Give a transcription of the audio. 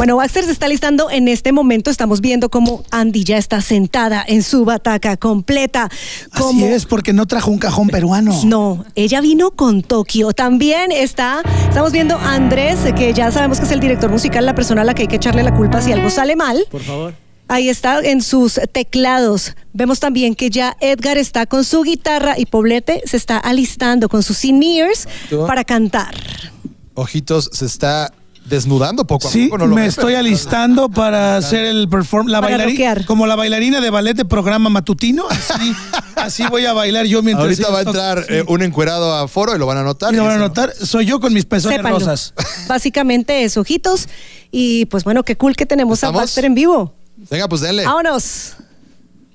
Bueno, Baxter se está listando en este momento. Estamos viendo cómo Andy ya está sentada en su bataca completa. Así es, porque no trajo un cajón peruano. No, ella vino con Tokio. También estamos viendo a Andrés, que ya sabemos que es el director musical, la persona a la que hay que echarle la culpa si algo sale mal. Por favor. Ahí está en sus teclados. Vemos también que ya Edgar está con su guitarra y Poblete se está alistando con sus in-ears para cantar. Ojitos se está desnudando poco a Sí, poco. No me estoy alistando para hacer el performance. Como la bailarina de ballet de programa matutino. Así voy a bailar yo mientras. Ahorita va a entrar un encuerado a foro y lo van a notar. Y lo van a notar. Soy yo con mis pezones Sépanlo. rosas. Básicamente es ojitos. Y pues bueno, qué cool que tenemos a Baxter en vivo. Venga, pues denle. ¡Vámonos!